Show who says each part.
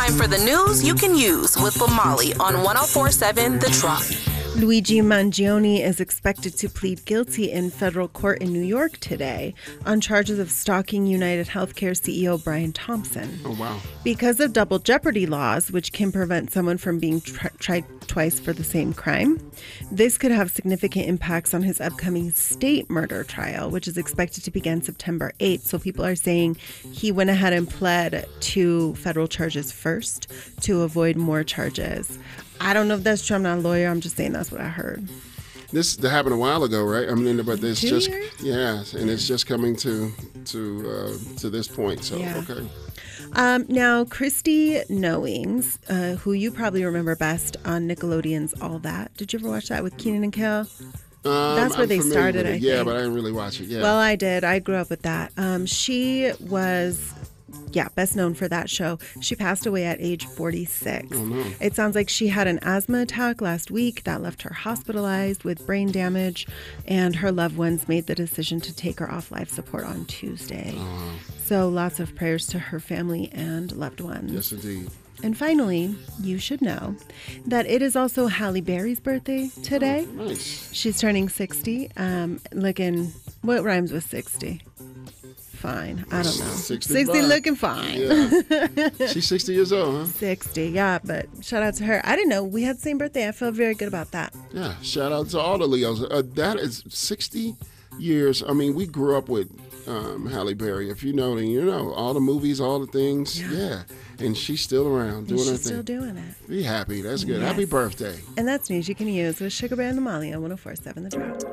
Speaker 1: time for the news you can use with Lamali on 104.7 The Drop.
Speaker 2: Luigi Mangione is expected to plead guilty in federal court in New York today on charges of stalking United Healthcare CEO Brian Thompson.
Speaker 3: Oh, wow.
Speaker 2: Because of double jeopardy laws, which can prevent someone from being tried twice for the same crime, this could have significant impacts on his upcoming state murder trial, which is expected to begin September 8th. So people are saying he went ahead and pled to federal charges first to avoid more charges. I don't know if that's true. I'm not a lawyer. I'm just saying that's what I heard.
Speaker 3: This happened a while ago, right? I mean, but it's
Speaker 2: 2
Speaker 3: just
Speaker 2: years?
Speaker 3: and it's just coming to this point. So
Speaker 2: Yeah.
Speaker 3: okay.
Speaker 2: Now, Christy Knowings, who you probably remember best on Nickelodeon's All That. Did you ever watch that with Keenan and Kel? That's where
Speaker 3: I'm
Speaker 2: they
Speaker 3: familiar
Speaker 2: started,
Speaker 3: with it.
Speaker 2: I
Speaker 3: Yeah,
Speaker 2: think.
Speaker 3: but I didn't really watch it. Yeah.
Speaker 2: Well, I did. I grew up with that. She was, best known for that show. She passed away at age 46.
Speaker 3: Oh, no.
Speaker 2: It sounds like she had an asthma attack last week that left her hospitalized with brain damage, and her loved ones made the decision to take her off life support on Tuesday.
Speaker 3: Oh,
Speaker 2: So lots of prayers to her family and loved ones.
Speaker 3: yes, indeed.
Speaker 2: And finally, you should know that it is also Halle Berry's birthday today.
Speaker 3: Oh, nice.
Speaker 2: She's turning 60. What rhymes with 60? Fine. I don't know.
Speaker 3: 65.
Speaker 2: 60 looking fine.
Speaker 3: Yeah. She's 60 years old, huh?
Speaker 2: 60, yeah, but shout out to her. I didn't know we had the same birthday. I feel very good about that.
Speaker 3: Yeah. Shout out to all the Leos. That is 60 years. I mean, we grew up with Halle Berry. If you know, then you know. All the movies, all the things. Yeah. And she's still around doing her
Speaker 2: She's
Speaker 3: thing.
Speaker 2: still doing it.
Speaker 3: Be happy. That's good.
Speaker 2: Yes.
Speaker 3: Happy birthday.
Speaker 2: And that's news you can use with Sugar Bear and the Molly on 104.7 The Drop.